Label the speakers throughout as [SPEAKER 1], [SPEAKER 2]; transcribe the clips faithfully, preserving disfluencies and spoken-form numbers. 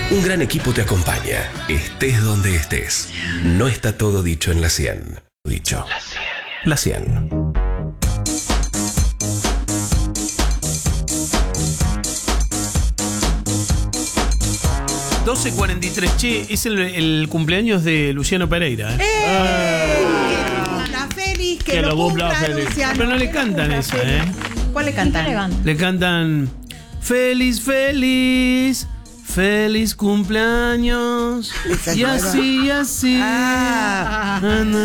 [SPEAKER 1] Un gran equipo te acompaña, estés donde estés. No está todo dicho en la cien. Dicho. La cien.
[SPEAKER 2] doce cuarenta y tres, che, es el, el cumpleaños de Luciano Pereira. ¿eh?
[SPEAKER 3] ¡Eh! La feliz, que, que lo cumpla, cumpla Luciano.
[SPEAKER 2] Pero no le cantan esa, ¿eh?
[SPEAKER 3] ¿Cuál le cantan?
[SPEAKER 2] Le cantan feliz, feliz, feliz cumpleaños. Y así, y así. Ah.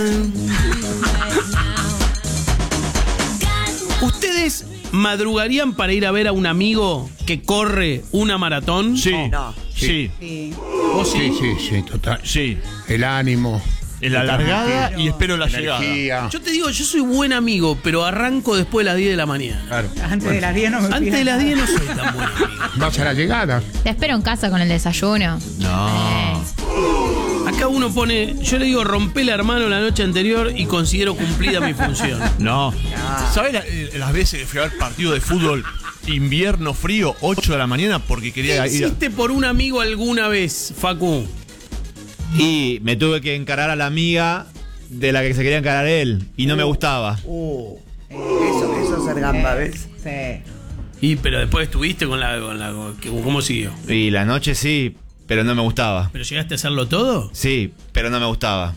[SPEAKER 2] ¿Ustedes madrugarían para ir a ver a un amigo que corre una maratón?
[SPEAKER 4] Sí.
[SPEAKER 3] No.
[SPEAKER 4] Sí.
[SPEAKER 3] Sí.
[SPEAKER 4] ¿Vos sí? Sí, sí, sí, total. Sí. El ánimo. En la largada y espero la energía. Llegada.
[SPEAKER 2] Yo te digo, yo soy buen amigo, pero arranco después de las diez de la mañana.
[SPEAKER 3] Claro. Antes bueno. de las diez no me
[SPEAKER 2] Antes
[SPEAKER 3] pidas.
[SPEAKER 2] de las diez no soy tan buen amigo.
[SPEAKER 4] Vas a la llegada.
[SPEAKER 5] Te espero en casa con el desayuno.
[SPEAKER 2] No. Acá uno pone, yo le digo, rompele hermano la noche anterior y considero cumplida mi función.
[SPEAKER 4] No. ¿Sabes la, las veces que fui a ver partido de fútbol invierno frío, ocho de la mañana porque quería
[SPEAKER 2] ¿Qué
[SPEAKER 4] ir?
[SPEAKER 2] hiciste por un amigo alguna vez, Facu?
[SPEAKER 6] Y me tuve que encarar a la amiga de la que se quería encarar él y no uh, me gustaba.
[SPEAKER 3] Uh, eso, eso es ser gamba, ¿ves? Sí.
[SPEAKER 2] Y pero después estuviste con la, con la ¿cómo siguió?
[SPEAKER 6] Y la noche sí, pero no me gustaba.
[SPEAKER 2] ¿Pero llegaste a hacerlo todo?
[SPEAKER 6] Sí, pero no me gustaba.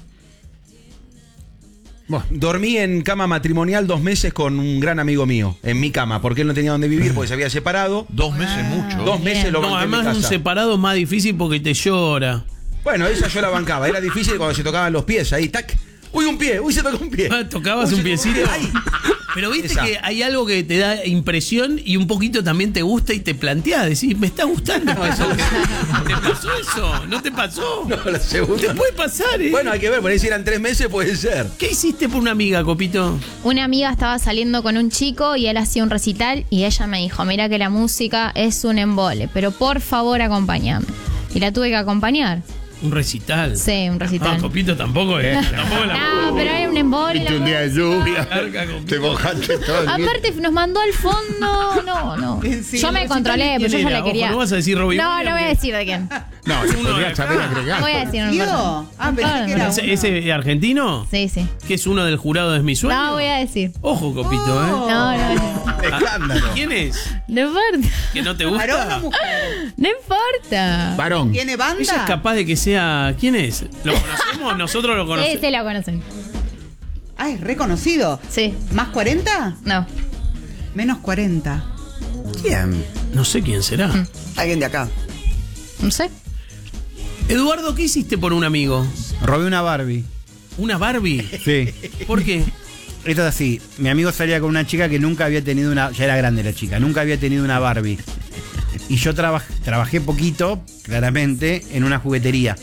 [SPEAKER 7] Bueno, dormí en cama matrimonial dos meses con un gran amigo mío, en mi cama, porque él no tenía dónde vivir, porque se había separado.
[SPEAKER 4] Dos meses ah, mucho.
[SPEAKER 7] Dos
[SPEAKER 5] bien.
[SPEAKER 7] meses lo
[SPEAKER 2] No,
[SPEAKER 7] banqué en mi
[SPEAKER 2] además un
[SPEAKER 7] casa.
[SPEAKER 2] separado es más difícil porque te llora.
[SPEAKER 7] Bueno, esa yo la bancaba, era difícil cuando se tocaban los pies, ahí, tac. Uy, un pie, uy, se tocó un pie.
[SPEAKER 2] Ah, ¿tocabas
[SPEAKER 7] uy,
[SPEAKER 2] un piecito?
[SPEAKER 7] Un pie. Ay.
[SPEAKER 2] Pero viste
[SPEAKER 7] Esa.
[SPEAKER 2] que hay algo que te da impresión y un poquito también te gusta y te planteas, decís, me está gustando
[SPEAKER 7] No,
[SPEAKER 2] eso.
[SPEAKER 7] no.
[SPEAKER 2] ¿Te pasó eso? ¿No te pasó?
[SPEAKER 7] No, la segunda.
[SPEAKER 2] Te puede pasar, ¿eh?
[SPEAKER 7] Bueno, hay que ver, por ahí si eran tres meses puede ser.
[SPEAKER 2] ¿Qué hiciste por una amiga, Copito?
[SPEAKER 5] Una amiga estaba saliendo con un chico y él hacía un recital y ella me dijo, mira que la música es un embole, pero por favor acompáñame. Y la tuve que acompañar.
[SPEAKER 2] ¿Un recital?
[SPEAKER 5] Sí, un recital.
[SPEAKER 2] Ah, Copito tampoco es. Tampoco la...
[SPEAKER 5] No, pero era un embole.
[SPEAKER 4] Viste un día de lluvia.
[SPEAKER 2] Larga, Copito.
[SPEAKER 4] Te mojaste todo el día.
[SPEAKER 5] Aparte nos mandó al fondo. No, no.
[SPEAKER 3] Sí,
[SPEAKER 5] Yo me controlé, pero yo ya
[SPEAKER 2] era?
[SPEAKER 5] la quería.
[SPEAKER 2] Ojo, ¿no vas a decir Robbie
[SPEAKER 5] No,
[SPEAKER 2] Williams?
[SPEAKER 5] no voy a decir de quién.
[SPEAKER 4] No, yo
[SPEAKER 2] Uno
[SPEAKER 4] podría
[SPEAKER 2] de
[SPEAKER 4] saber
[SPEAKER 2] acá.
[SPEAKER 4] agregar.
[SPEAKER 5] No voy a decir un
[SPEAKER 3] ¿Tío?
[SPEAKER 5] nombre.
[SPEAKER 3] Ah, pensé que era
[SPEAKER 2] ¿Ese,
[SPEAKER 3] uno.
[SPEAKER 2] ese argentino?
[SPEAKER 5] Sí, sí.
[SPEAKER 2] ¿Que es uno del jurado de mi sueño?
[SPEAKER 5] No voy a decir.
[SPEAKER 2] Ojo, Copito, ¿eh?
[SPEAKER 5] No, no, no.
[SPEAKER 7] Escándalo.
[SPEAKER 2] ¿Quién es?
[SPEAKER 5] No importa.
[SPEAKER 2] ¿Que no te
[SPEAKER 3] ¿Varón o
[SPEAKER 2] gusta?
[SPEAKER 3] mujer?
[SPEAKER 5] No importa.
[SPEAKER 4] Varón.
[SPEAKER 3] ¿Tiene banda?
[SPEAKER 2] Ella es capaz de que sea... ¿Quién es? ¿Lo conocemos? Nosotros lo
[SPEAKER 5] Sí,
[SPEAKER 2] conocemos.
[SPEAKER 5] sí, la conocen.
[SPEAKER 3] Ah, es reconocido.
[SPEAKER 5] Sí.
[SPEAKER 3] ¿Más cuarenta?
[SPEAKER 5] No.
[SPEAKER 3] Menos cuarenta.
[SPEAKER 7] ¿Quién?
[SPEAKER 2] No sé quién será.
[SPEAKER 5] Mm.
[SPEAKER 3] Alguien de acá.
[SPEAKER 5] No sé.
[SPEAKER 2] Eduardo, ¿qué hiciste por un amigo?
[SPEAKER 8] Robé una Barbie.
[SPEAKER 2] ¿Una Barbie?
[SPEAKER 8] Sí.
[SPEAKER 2] ¿Por qué?
[SPEAKER 8] Esto es así. Mi amigo salía con una chica que nunca había tenido una... Ya era grande la chica. Nunca había tenido una Barbie. Y yo trabaj, trabajé poquito, claramente, en una juguetería.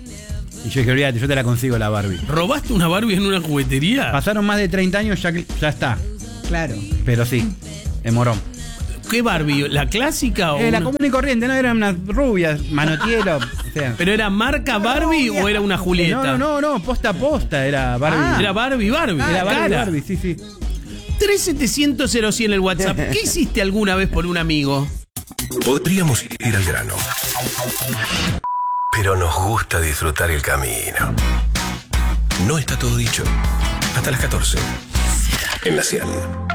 [SPEAKER 8] Y yo dije, olvídate, yo te la consigo la Barbie.
[SPEAKER 2] ¿Robaste una Barbie en una juguetería?
[SPEAKER 8] Pasaron más de treinta años, ya, ya está.
[SPEAKER 3] Claro.
[SPEAKER 8] Pero sí, demoró.
[SPEAKER 2] ¿Qué Barbie? ¿La clásica o
[SPEAKER 8] Eh, la
[SPEAKER 2] una-
[SPEAKER 8] común y corriente, ¿no? Eran unas rubias, manotielo. O sea.
[SPEAKER 2] ¿Pero era marca Barbie o era una Julieta?
[SPEAKER 8] No, no, no, no, posta a posta, era Barbie.
[SPEAKER 3] Ah.
[SPEAKER 2] Era Barbie, Barbie.
[SPEAKER 8] Era Barbie,
[SPEAKER 2] cara.
[SPEAKER 8] Barbie, sí, sí.
[SPEAKER 2] tres setecientos cero cien el WhatsApp. ¿Qué hiciste alguna vez por un amigo?
[SPEAKER 1] Podríamos ir al grano, pero nos gusta disfrutar el camino. No está todo dicho. Hasta las catorce. En la cien.